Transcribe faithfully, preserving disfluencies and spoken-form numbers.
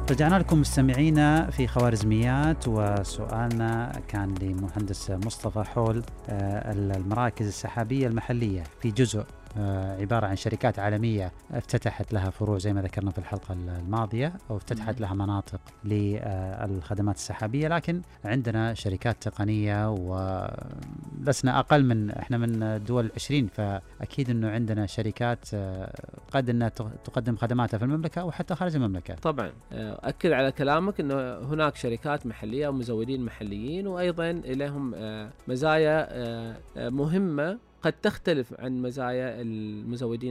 رجعنا لكم مستمعينا في خوارزميات، وسؤالنا كان لمهندس مصطفى حول المراكز السحابية المحلية في جزء عبارة عن شركات عالمية افتتحت لها فروع زي ما ذكرنا في الحلقة الماضية، أو افتتحت لها مناطق للخدمات السحابية، لكن عندنا شركات تقنية ولسنا أقل من إحنا من الدول العشرين، فأكيد أنه عندنا شركات قد أنها تقدم خدماتها في المملكة أو حتى خارج المملكة. طبعا أكد على كلامك أنه هناك شركات محلية ومزودين محليين، وأيضا لهم مزايا مهمة قد تختلف عن مزايا المزودين